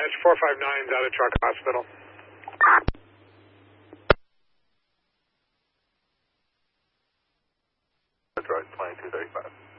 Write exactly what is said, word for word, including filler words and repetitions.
dispatch, four five nine's out of Truck Hospital. That's right, twenty-two thirty-five.